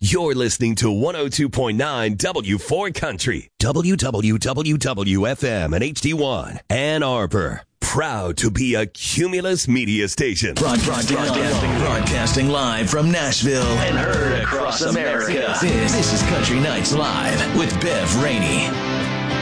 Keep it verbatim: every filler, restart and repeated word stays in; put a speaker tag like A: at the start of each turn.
A: You're listening to one oh two point nine W four Country, W W W W F M and H D one, Ann Arbor. Proud to be a Cumulus media station.
B: Broadcasting, broadcasting, broadcasting live from Nashville and heard across America. This, this is Country Nights Live with Bev Rainey.